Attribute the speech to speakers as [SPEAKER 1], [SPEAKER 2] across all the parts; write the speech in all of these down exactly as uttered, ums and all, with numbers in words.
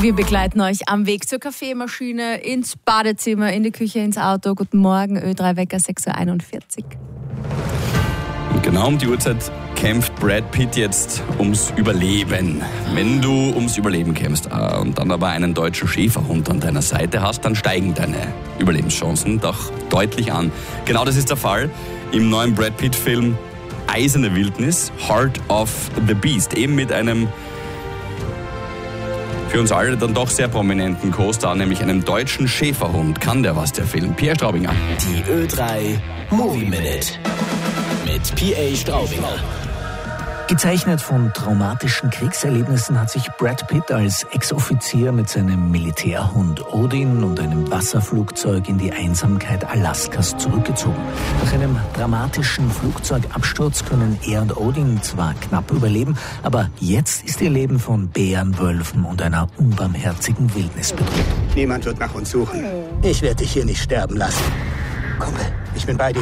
[SPEAKER 1] Wir begleiten euch am Weg zur Kaffeemaschine, ins Badezimmer, in die Küche, ins Auto. Guten Morgen, Ö drei Wecker, sechs Uhr einundvierzig.
[SPEAKER 2] Und genau um die Uhrzeit kämpft Brad Pitt jetzt ums Überleben. Wenn du ums Überleben kämpfst äh, und dann aber einen deutschen Schäferhund an deiner Seite hast, dann steigen deine Überlebenschancen doch deutlich an. Genau das ist der Fall im neuen Brad Pitt-Film Eiserne Wildnis, Heart of the Beast. Eben mit einem für uns alle dann doch sehr prominenten Co-Star, nämlich einem deutschen Schäferhund. Kann der was, der Film? Pierre Straubinger.
[SPEAKER 3] Die Ö drei Movie Minute mit P A Straubinger.
[SPEAKER 4] Gezeichnet von traumatischen Kriegserlebnissen hat sich Brad Pitt als Ex-Offizier mit seinem Militärhund Odin und einem Wasserflugzeug in die Einsamkeit Alaskas zurückgezogen. Nach einem dramatischen Flugzeugabsturz können er und Odin zwar knapp überleben, aber jetzt ist ihr Leben von Bären, Wölfen und einer unbarmherzigen Wildnis bedroht.
[SPEAKER 5] Niemand wird nach uns suchen. Ich werde dich hier nicht sterben lassen. Kumpel, ich bin bei dir.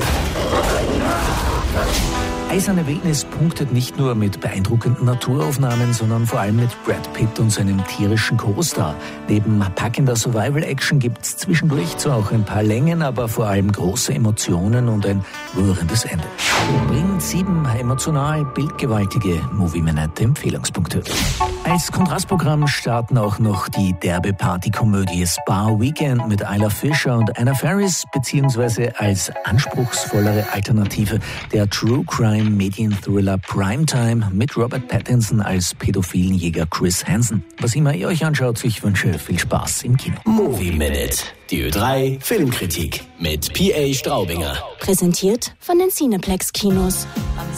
[SPEAKER 4] Eiserne Wildnis punktet nicht nur mit beeindruckenden Naturaufnahmen, sondern vor allem mit Brad Pitt und seinem tierischen Co-Star. Neben packender Survival-Action gibt's zwischendurch zwar auch ein paar Längen, aber vor allem große Emotionen und ein rührendes Ende. Bringt sieben emotional bildgewaltige Movie-Minute-Empfehlungspunkte. Als Kontrastprogramm starten auch noch die derbe Partykomödie Spa Weekend mit Isla Fisher und Anna Faris, beziehungsweise als anspruchsvollere Alternative der True Crime Medienthriller Primetime mit Robert Pattinson als pädophilen Jäger Chris Hansen. Was immer ihr euch anschaut, ich wünsche viel Spaß im Kino.
[SPEAKER 3] Movie Minute, die Ö drei Filmkritik mit P A Straubinger.
[SPEAKER 6] Präsentiert von den Cineplex Kinos.